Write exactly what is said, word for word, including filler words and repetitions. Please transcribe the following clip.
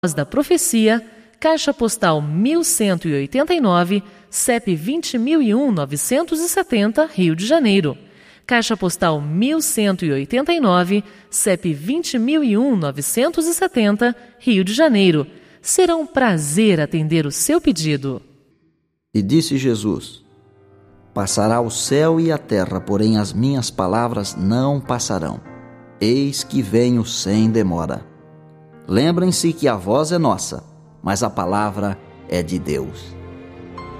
Voz da Profecia, Caixa Postal mil cento e oitenta e nove, C E P vinte mil e um novecentos e setenta, Rio de Janeiro. Caixa Postal mil cento e oitenta e nove, C E P vinte mil e um novecentos e setenta, Rio de Janeiro. Será um prazer atender o seu pedido. E disse Jesus: Passará o céu e a terra, porém as minhas palavras não passarão. Eis que venho sem demora. Lembrem-se que a voz é nossa, mas a palavra é de Deus.